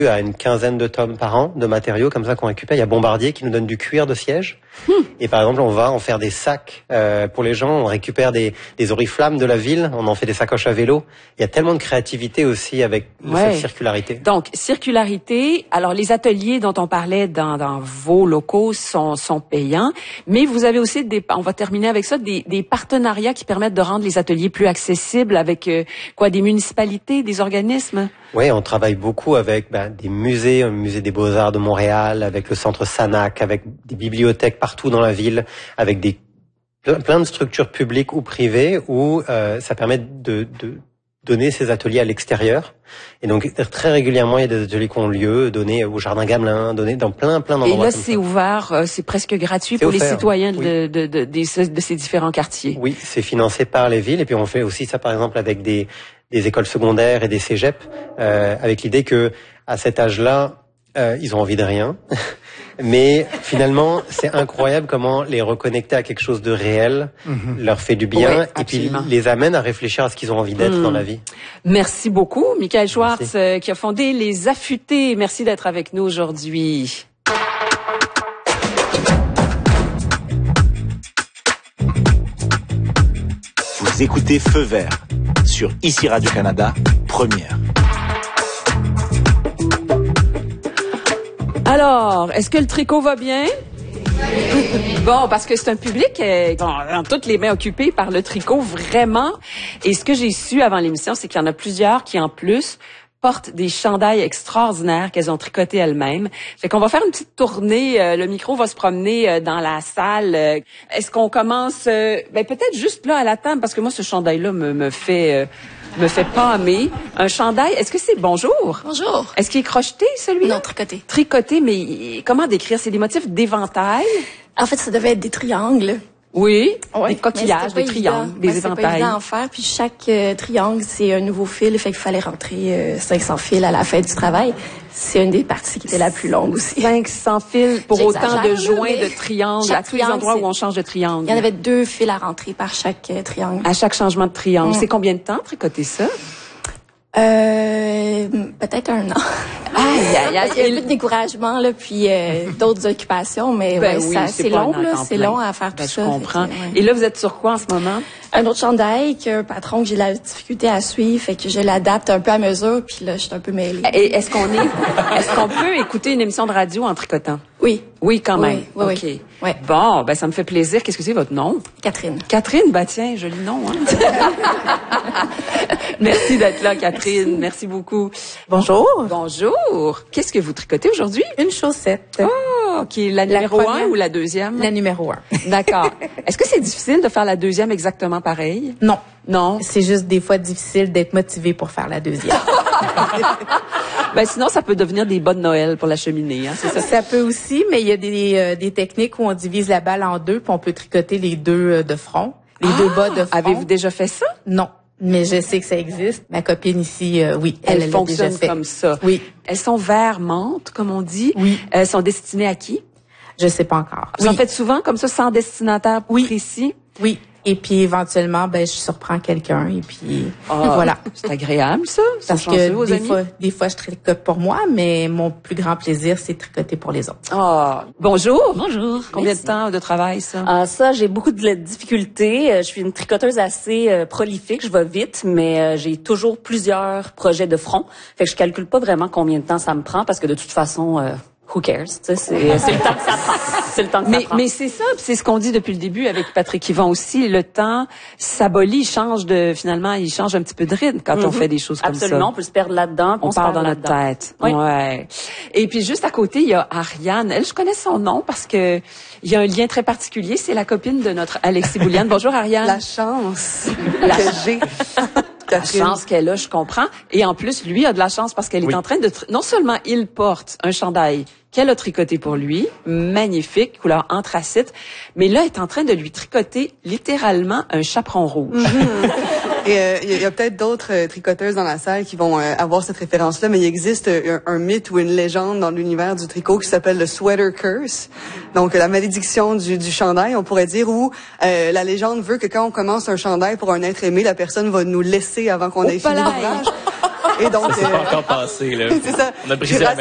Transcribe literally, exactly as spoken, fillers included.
à une quinzaine de tonnes par an de matériaux comme ça qu'on récupère. Il y a Bombardier qui nous donne du cuir de siège. Hmm. Et par exemple, on va en faire des sacs euh, pour les gens. On récupère des, des oriflammes de la ville. On en fait des sacoches à vélo. Il y a tellement de créativité aussi avec ouais. cette circularité. Donc, circularité. Alors, les ateliers dont on parlait dans, dans vos locaux sont, sont payants. Mais vous avez aussi, des, on va terminer avec ça, des, des partenariats qui permettent de rendre les ateliers plus accessibles avec euh, quoi, des municipalités, des organismes? Oui, on travaille beaucoup avec ben, des musées, un musée des Beaux-Arts de Montréal, avec le centre Sanac, avec des bibliothèques partout dans la ville, avec des plein de structures publiques ou privées où euh, ça permet de, de donner ces ateliers à l'extérieur. Et donc très régulièrement, il y a des ateliers qui ont lieu, donnés au Jardin Gamelin, donnés dans plein plein d'endroits. Et là, c'est ouvert, c'est presque gratuit pour offert. les citoyens oui. de, de, de, de, de, de ces différents quartiers. Oui, c'est financé par les villes et puis on fait aussi ça par exemple avec des des écoles secondaires et des cégeps, euh, avec l'idée que à cet âge-là, euh, ils ont envie de rien. Mais finalement, c'est incroyable comment les reconnecter à quelque chose de réel mm-hmm. leur fait du bien ouais, et puis les amène à réfléchir à ce qu'ils ont envie d'être mm. dans la vie. Merci beaucoup, Michael Schwartz, euh, qui a fondé Les Affûtés. Merci d'être avec nous aujourd'hui. Vous écoutez Feu Vert sur Ici Radio-Canada, première. Alors, est-ce que le tricot va bien? Bon, parce que c'est un public euh, dans toutes les mains occupées par le tricot, vraiment. Et ce que j'ai su avant l'émission, c'est qu'il y en a plusieurs qui, en plus, portent des chandails extraordinaires qu'elles ont tricotés elles-mêmes. Fait qu'on va faire une petite tournée. Euh, le micro va se promener euh, dans la salle. Euh, est-ce qu'on commence... Euh, ben peut-être juste là à la table, parce que moi, ce chandail-là me, me fait... Euh, me fait pâmer. Un chandail, est-ce que c'est bonjour? Bonjour. Est-ce qu'il est crocheté, celui-là? Non, tricoté. Tricoté, mais comment décrire? C'est des motifs d'éventail? En fait, ça devait être des triangles. Oui, ouais, des coquillages, des triangles, des ben, éventails. C'est pas évident à en faire, puis chaque euh, triangle, c'est un nouveau fil, fait qu'il fallait rentrer euh, cinq cents fils à la fin du travail. C'est une des parties qui était la plus longue aussi. cinq cents fils pour autant de joints de triangles à tous les endroits où on change de triangle. Il y en avait deux fils à rentrer par chaque euh, triangle. À chaque changement de triangle. Mm. C'est combien de temps tricoter ça? Euh, peut-être un an. Aïe, aïe, aïe. Il y a eu de découragement, là, puis euh, d'autres occupations, mais ben ouais, oui, ça, c'est long, là, c'est long à faire ben, tout je ça. Je comprends. Que, ouais. Et là, vous êtes sur quoi en ce moment? Un autre chandail qu'un patron que j'ai de la difficulté à suivre, fait que je l'adapte un peu à mesure, puis là, je suis un peu mêlée. Et est-ce qu'on est, est-ce qu'on peut écouter une émission de radio en tricotant? Oui. Oui, quand même. Oui, oui, OK. Oui. Ouais. Bon, ben ça me fait plaisir. Qu'est-ce que c'est votre nom? Catherine. Catherine, ben tiens, joli nom, hein? Merci d'être là, Catherine. Merci beaucoup. Bonjour. Bonjour. Qu'est-ce que vous tricotez aujourd'hui? Une chaussette. Oh, qui est la numéro la un ou la deuxième? La numéro un. D'accord. Est-ce que c'est difficile de faire la deuxième exactement pareil? Non. Non. C'est juste des fois difficile d'être motivé pour faire la deuxième. Ben sinon, ça peut devenir des bas de Noël pour la cheminée. Hein, c'est ça. Ça peut aussi, mais il y a des, euh, des techniques où on divise la balle en deux, puis on peut tricoter les deux euh, de front, les ah, deux bas de front. Avez-vous déjà fait ça? Non. Mais je sais que ça existe. Ma copine ici, euh, oui, elle, elle, elle fonctionne déjà fait. Comme ça. Oui. Elles sont vert menthe, comme on dit. Oui. Elles sont destinées à qui? Je sais pas encore. Vous oui. en faites souvent comme ça, sans destinataire oui. précis? Oui. Et puis éventuellement, ben je surprends quelqu'un et puis ah, voilà. C'est agréable ça. Parce que des fois, des fois je tricote pour moi, mais mon plus grand plaisir c'est de tricoter pour les autres. Ah, bonjour. Bonjour. Combien Merci. de temps de travail ça? Ah, ça, j'ai beaucoup de difficultés. Je suis une tricoteuse assez euh, prolifique, je vais vite, mais euh, j'ai toujours plusieurs projets de front. Fait que je calcule pas vraiment combien de temps ça me prend parce que de toute façon. Euh, Who cares? C'est, c'est le temps que ça prend. C'est le temps que mais, ça prend. Mais c'est ça, c'est ce qu'on dit depuis le début avec Patrick Yvon aussi. Le temps s'abolit, il change de, finalement, il change un petit peu de rythme quand mm-hmm. on fait des choses comme Absolument, ça. Absolument, on peut se perdre là-dedans. On, on part dans notre là-dedans. tête. Oui. Ouais. Et puis juste à côté, il y a Ariane. Elle, je connais son nom parce que il y a un lien très particulier. C'est la copine de notre Alexis Bouliane. Bonjour Ariane. La chance la que j'ai. La chance qu'elle a, je comprends. Et en plus, lui a de la chance parce qu'elle oui. est en train de... Tri- non seulement il porte un chandail qu'elle a tricoté pour lui, magnifique, couleur anthracite, mais là, elle est en train de lui tricoter littéralement un chaperon rouge. Mm-hmm. Et euh, il y a peut-être d'autres euh, tricoteuses dans la salle qui vont euh, avoir cette référence-là, mais il existe euh, un, un mythe ou une légende dans l'univers du tricot qui s'appelle le sweater curse. Donc, la malédiction du, du chandail, on pourrait dire, où euh, la légende veut que quand on commence un chandail pour un être aimé, la personne va nous laisser avant qu'on ait fini l'ouvrage. Et donc, Ça s'est euh, pas encore passé, là. c'est ça. On a brisé J'ai la